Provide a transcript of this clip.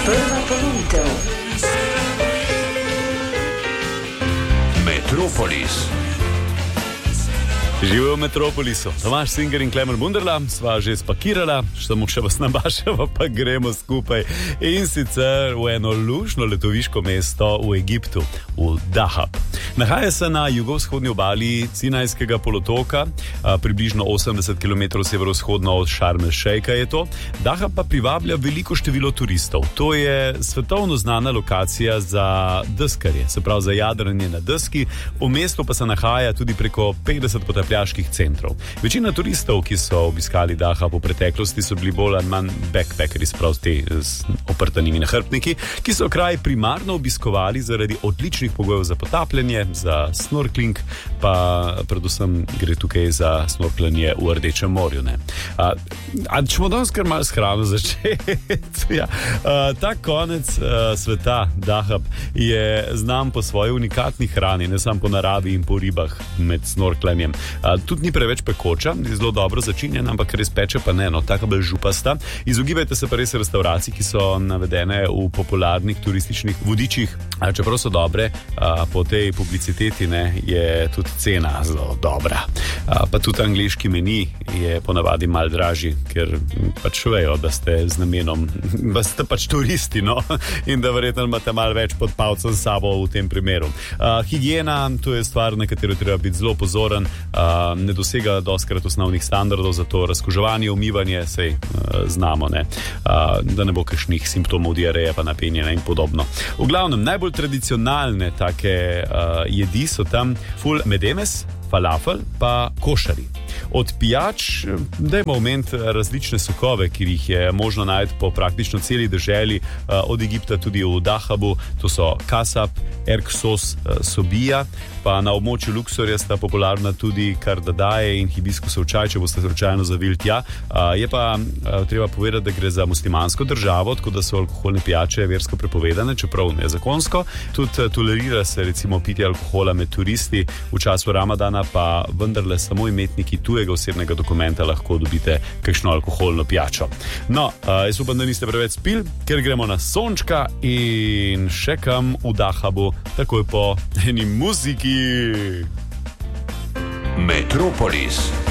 Prva ponovitev. Metropolis. Živijo v Metropolisu. Tomaž Singer in Klemen Bunderla sva že spakirala, samo še vas nabašava, pa gremo skupaj. In sicer v eno lušno letoviško mesto v Egiptu, v Dahab. Nahaja se na jugovzhodni obali Sinajskega polotoka, približno 80 km severovzhodno od Šarm el Šejka je to. Dahab pa privablja veliko število turistov. To je svetovno znana lokacija za deskarje, se pravi za jadranje na deski. V mestu pa se nahaja tudi preko 50 potapljaških centrov. Večina turistov, ki so obiskali Dahab v preteklosti, so bili bolj ali manj backpackeri, sprav te z oprtanimi nahrbtniki, ki so kraj primarno obiskovali zaradi odličnih pogojev za potapljanje, za snorkling, pa predvsem gre tukaj za snorklanje v Rdečem morju. Če bomo danes kar malo s hrano začeti. Ja. Ta konec sveta, Dahab, je znam po svoji unikatni hrani, ne samo po naravi in po ribah med snorklanjem. Tudi ni preveč pekoča, je zelo dobro začinjena, ampak res peče pa ne, taka bolj župasta. Izogibajte se pa res restauracij, ki so navedene v popularnih turističnih vodičih, čeprav so dobre, po tej publiciteti je tudi cena zelo dobra. Pa tudi angleški meni je ponavadi mal dražji, ker pač vejo, da ste z namenom, da ste pač turisti, in da verjetno imate malo več pod palcem s sabo v tem primeru. Higiena, to je stvar, na katero treba biti zelo pozoren, ne dosega dostkrat osnovnih standardov, zato razkuževanje, umivanje, sej znamo, da ne bo kakšnih simptomov diareje pa napenjena in podobno. V glavnem, najbolj tradicionalne take jedi so tam ful medemes, falafel pa košari. Od pijač dajmo omeniti različne sokove, ki jih je možno najti po praktično celi deželi, od Egipta tudi v Dahabu, to so kasab, erksos, sobija, pa na območju Luksorja sta popularna tudi kardadaje in hibiskusov čaj, če boste slučajno zavili tja. Je pa treba povedati, da gre za muslimansko državo, tako da so alkoholne pijače versko prepovedane, čeprav ne zakonsko. Tudi tolerira se recimo pitje alkohola med turisti v času Ramadana, pa vendarle samo imetniki tujega osebnega dokumenta lahko dobite kakšno alkoholno pijačo. Jaz upam, da niste preveč spili, ker gremo na sončka in še kam v Dahabu, takoj po eni muziki. Metropolis.